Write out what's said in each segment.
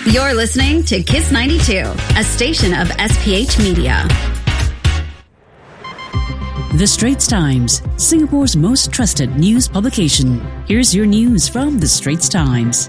You're listening to Kiss 92, a station of SPH Media. The Straits Times, Singapore's most trusted news publication. Here's your news from The Straits Times.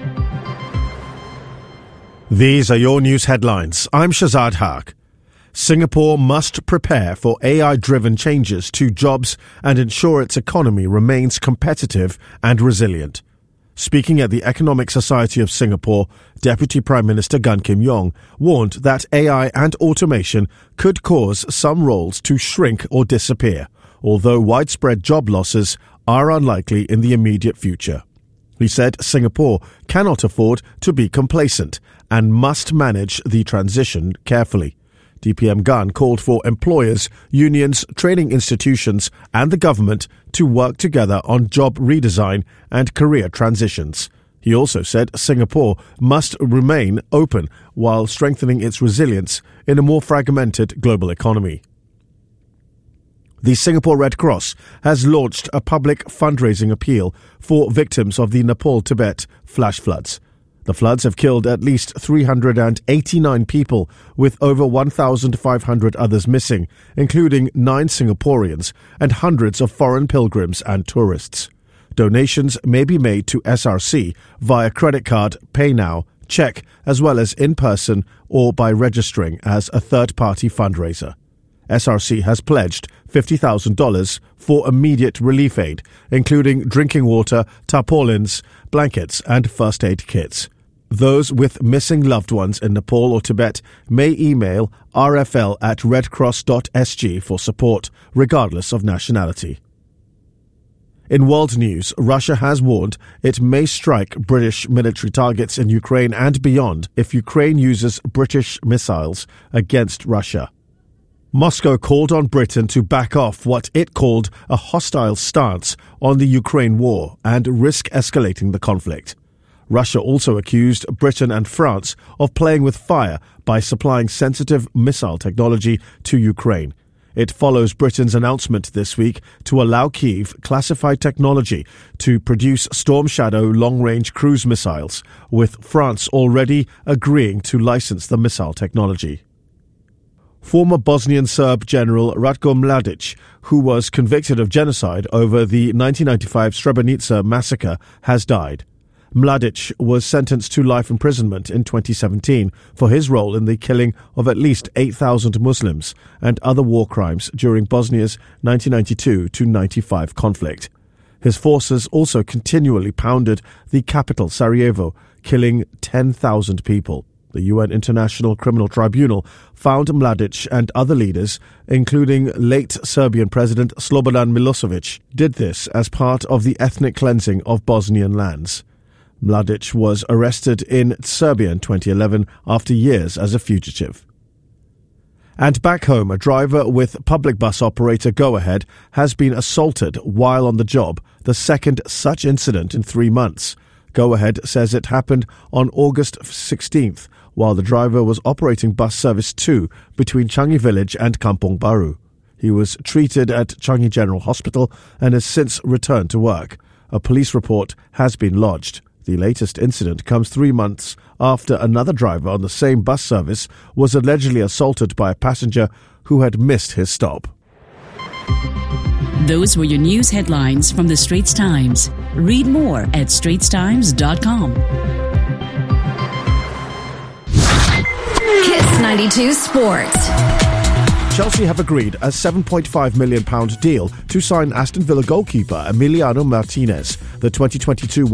These are your news headlines. I'm Shazad Haq. Singapore must prepare for AI-driven changes to jobs and ensure its economy remains competitive and resilient. Speaking at the Economic Society of Singapore, Deputy Prime Minister Gan Kim Yong warned that AI and automation could cause some roles to shrink or disappear, although widespread job losses are unlikely in the immediate future. He said Singapore cannot afford to be complacent and must manage the transition carefully. DPM Gan called for employers, unions, training institutions and the government to work together on job redesign and career transitions. He also said Singapore must remain open while strengthening its resilience in a more fragmented global economy. The Singapore Red Cross has launched a public fundraising appeal for victims of the Nepal-Tibet flash floods. The floods have killed at least 389 people, with over 1,500 others missing, including 9 Singaporeans and hundreds of foreign pilgrims and tourists. Donations may be made to SRC via credit card, PayNow, cheque, as well as in person or by registering as a third-party fundraiser. SRC has pledged $50,000 for immediate relief aid, including drinking water, tarpaulins, blankets and first aid kits. Those with missing loved ones in Nepal or Tibet may email rfl@redcross.sg for support, regardless of nationality. In world news, Russia has warned it may strike British military targets in Ukraine and beyond if Ukraine uses British missiles against Russia. Moscow called on Britain to back off what it called a hostile stance on the Ukraine war and risk escalating the conflict. Russia also accused Britain and France of playing with fire by supplying sensitive missile technology to Ukraine. It follows Britain's announcement this week to allow Kyiv classified technology to produce Storm Shadow long-range cruise missiles, with France already agreeing to license the missile technology. Former Bosnian Serb General Ratko Mladic, who was convicted of genocide over the 1995 Srebrenica massacre, has died. Mladic was sentenced to life imprisonment in 2017 for his role in the killing of at least 8,000 Muslims and other war crimes during Bosnia's 1992-95 conflict. His forces also continually pounded the capital, Sarajevo, killing 10,000 people. The UN International Criminal Tribunal found Mladic and other leaders, including late Serbian President Slobodan Milosevic, did this as part of the ethnic cleansing of Bosnian lands. Mladic was arrested in Serbia in 2011 after years as a fugitive. And back home, a driver with public bus operator Go Ahead has been assaulted while on the job, the second such incident in 3 months. Go Ahead says it happened on August 16th, while the driver was operating bus service 2 between Changi Village and Kampong Baru. He was treated at Changi General Hospital and has since returned to work. A police report has been lodged. The latest incident comes 3 months after another driver on the same bus service was allegedly assaulted by a passenger who had missed his stop. Those were your news headlines from The Straits Times. Read more at straitstimes.com. Kiss 92 Sports. Chelsea have agreed a £7.5 million deal to sign Aston Villa goalkeeper Emiliano Martinez. The 2022